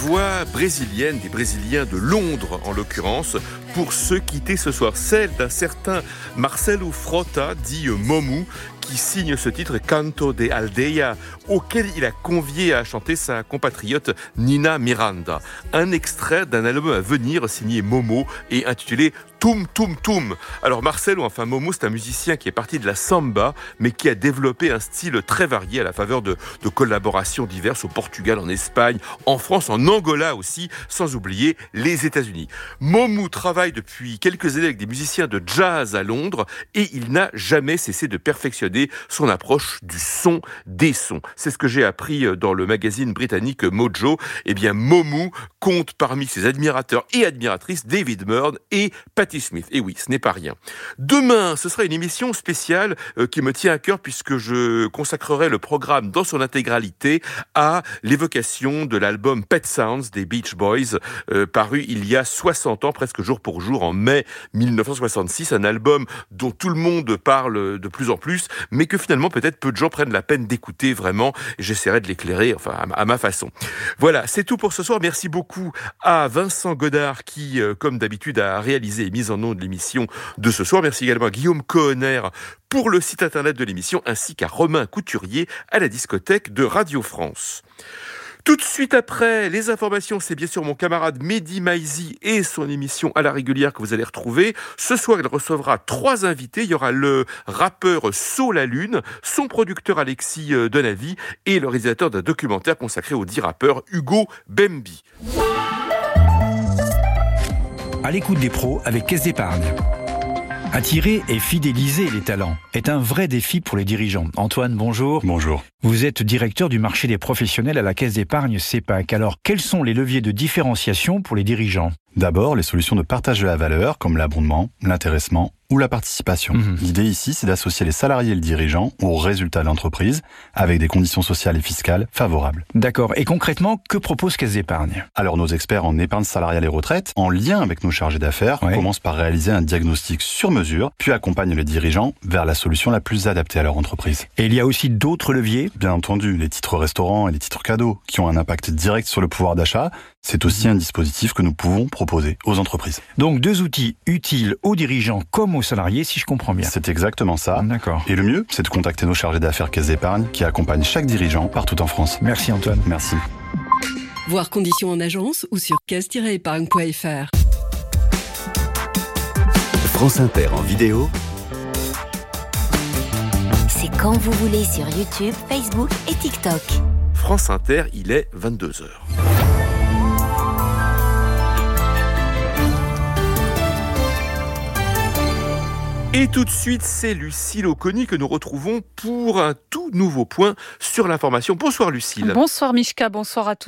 voix brésilienne, des Brésiliens de Londres en l'occurrence, pour se quitter ce soir. Celle d'un certain Marcelo Frota, dit Momu, qui signe ce titre Canto de Aldeia, auquel il a convié à chanter sa compatriote Nina Miranda. Un extrait d'un album à venir signé Momo et intitulé Tum Tum Tum. Alors Marcelo, enfin Momo, c'est un musicien qui est parti de la samba, mais qui a développé un style très varié à la faveur de collaborations diverses au Portugal, en Espagne, en France, en Angola aussi, sans oublier les États-Unis. Momo travaille depuis quelques années avec des musiciens de jazz à Londres et il n'a jamais cessé de perfectionner son approche du son des sons. C'est ce que j'ai appris dans le magazine britannique Mojo. Eh bien, Momu compte parmi ses admirateurs et admiratrices David Byrne et Patti Smith. Et oui, ce n'est pas rien. Demain, ce sera une émission spéciale qui me tient à cœur puisque je consacrerai le programme dans son intégralité à l'évocation de l'album Pet Sounds des Beach Boys, paru il y a 60 ans, presque jour pour jour, en mai 1966. Un album dont tout le monde parle de plus en plus, mais que finalement peut-être peu de gens prennent la peine d'écouter vraiment. J'essaierai de l'éclairer, enfin à ma façon. Voilà, c'est tout pour ce soir. Merci beaucoup à Vincent Godard qui, comme d'habitude, a réalisé et mis en onde l'émission de ce soir. Merci également à Guillaume Cohenner pour le site internet de l'émission, ainsi qu'à Romain Couturier à la discothèque de Radio France. Tout de suite après, les informations, c'est bien sûr mon camarade Mehdi Maizi et son émission à la régulière que vous allez retrouver. Ce soir, il recevra 3 invités. Il y aura le rappeur So La Lune, son producteur Alexis Denavi et le réalisateur d'un documentaire consacré aux 10 rappeurs Hugo Bembi. À l'écoute des pros avec Caisse d'Épargne. Attirer et fidéliser les talents est un vrai défi pour les dirigeants. Antoine, bonjour. Bonjour. Vous êtes directeur du marché des professionnels à la Caisse d'Épargne CEPAC. Alors, quels sont les leviers de différenciation pour les dirigeants ? D'abord, les solutions de partage de la valeur, comme l'abondement, l'intéressement ou la participation. L'idée ici, c'est d'associer les salariés et le dirigeant aux résultats de l'entreprise, avec des conditions sociales et fiscales favorables. D'accord. Et concrètement, que propose Caisse d'Épargne ? Alors, nos experts en épargne salariale et retraite, en lien avec nos chargés d'affaires, commencent par réaliser un diagnostic sur mesure, puis accompagnent les dirigeants vers la solution la plus adaptée à leur entreprise. Et il y a aussi d'autres leviers ? Bien entendu, les titres restaurants et les titres cadeaux, qui ont un impact direct sur le pouvoir d'achat, c'est aussi un dispositif que nous pouvons proposer aux entreprises. Donc 2 outils utiles aux dirigeants comme aux salariés, si je comprends bien. C'est exactement ça. D'accord. Et le mieux, c'est de contacter nos chargés d'affaires Caisse d'Épargne qui accompagnent chaque dirigeant partout en France. Merci Antoine. Merci. Voir conditions en agence ou sur caisse-épargne.fr. France Inter en vidéo. C'est quand vous voulez sur YouTube, Facebook et TikTok. France Inter, il est 22h. Et tout de suite, c'est Lucille Oconi que nous retrouvons pour un tout nouveau point sur l'information. Bonsoir Lucille. Bonsoir Mishka, bonsoir à tous.